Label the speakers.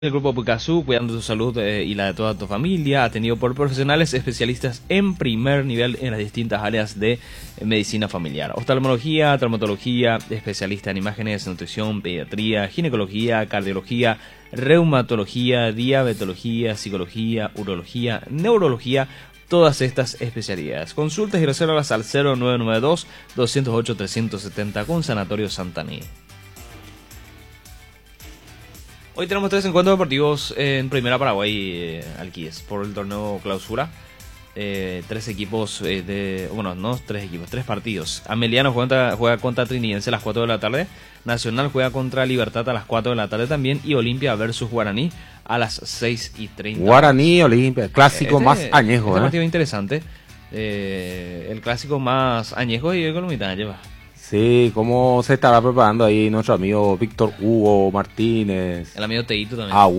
Speaker 1: El grupo Pucazú, cuidando tu salud y la de toda tu familia, atendido por profesionales especialistas en primer nivel en las distintas áreas de medicina familiar. Oftalmología, traumatología, especialista en imágenes, nutrición, pediatría, ginecología, cardiología, reumatología, diabetología, psicología, urología, neurología, todas estas especialidades. Consultas y reservas al 0992-208-370 con Sanatorio Santaní. Hoy tenemos 3 encuentros deportivos en Primera Paraguay, Alquies, por el torneo clausura. 3 equipos, no 3 equipos, 3 partidos. Ameliano juega contra Trinidense a las 4 de la tarde. Nacional juega contra Libertad a las 4 de la tarde también. Y Olimpia versus Guaraní a las 6:30.
Speaker 2: Guaraní, Olimpia, clásico más añejo.
Speaker 1: Este partido interesante. El clásico más añejo y Colomitana lleva.
Speaker 2: Sí, cómo se estará preparando ahí nuestro amigo Víctor Hugo Martínez.
Speaker 1: El amigo Teito también.